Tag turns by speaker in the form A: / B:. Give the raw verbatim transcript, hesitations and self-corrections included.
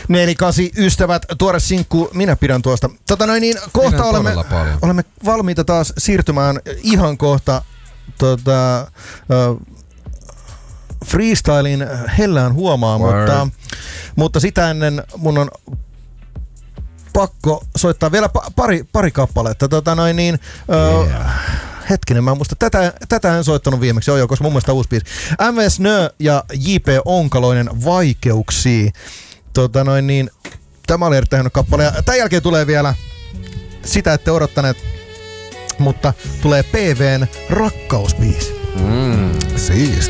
A: neljäkymmentäkahdeksan ystävät, tuore sinkku, minä pidän tuosta. Tota noin niin, kohta olemme, olemme valmiita taas siirtymään ihan kohta tota, uh, freestylin hellään huomaa, mutta, mutta sitä ennen mun on pakko soittaa vielä pa- pari, pari kappaletta. Tota noin niin, uh, yeah. Hetkinen, mä muista, tätä, tätä en soittanut viimeksi, joo joo, koska mun mielestä uusi biisi. M V Snö ja J P Onkaloinen Vaikeuksia. Tota noin niin, tämä oli erittäin hieno kappale. Ja tämän jälkeen tulee vielä, sitä ette odottaneet, mutta tulee P V:n Rakkausbiisi.
B: Mm, siisti.